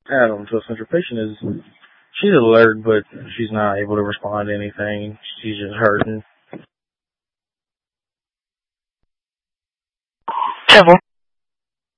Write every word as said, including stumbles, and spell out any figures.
add on to a central patient is she's alert, but she's not able to respond to anything. She's just hurting. Civil.